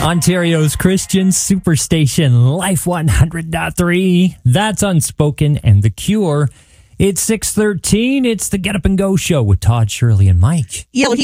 Ontario's Christian Superstation, Life 100.3. That's Unspoken and The Cure. It's 6:13. It's the Get Up and Go show with Todd, Shirley, and Mike. Yeah, well,